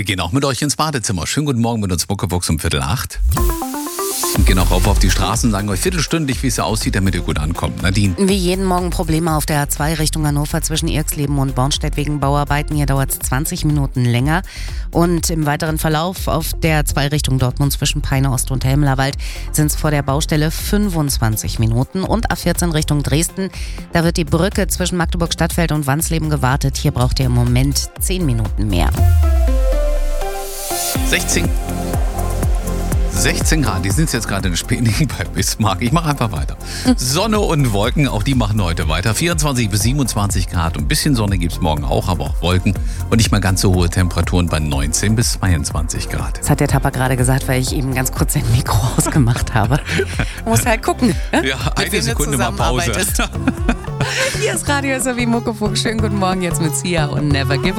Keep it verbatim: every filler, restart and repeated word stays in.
Wir gehen auch mit euch ins Badezimmer. Schönen guten Morgen mit uns, Muckefuchs um Viertel acht. Und gehen auch rauf auf die Straßen, sagen euch viertelstündig, wie es aussieht, damit ihr gut ankommt. Nadine. Wie jeden Morgen Probleme auf der A zwei Richtung Hannover zwischen Irxleben und Bornstedt wegen Bauarbeiten. Hier dauert es zwanzig Minuten länger. Und im weiteren Verlauf auf der A zwei Richtung Dortmund zwischen Peine Ost und Helmlerwald sind es vor der Baustelle fünfundzwanzig Minuten. Und A vierzehn Richtung Dresden, da wird die Brücke zwischen Magdeburg-Stadtfeld und Wansleben gewartet. Hier braucht ihr im Moment zehn Minuten mehr. sechzehn sechzehn Grad, die sind jetzt gerade in Spening bei Bismarck. Ich mache einfach weiter. Sonne und Wolken, auch die machen heute weiter. vierundzwanzig bis siebenundzwanzig Grad. Ein bisschen Sonne gibt es morgen auch, aber auch Wolken. Und nicht mal ganz so hohe Temperaturen bei neunzehn bis zweiundzwanzig Grad. Das hat der Tapper gerade gesagt, weil ich eben ganz kurz sein Mikro ausgemacht habe. Man muss halt gucken. Ja, eine Sekunde mal Pause. Hier ist Radio S W Muckefuchs. Schönen guten Morgen jetzt mit Sia und Never Give Up.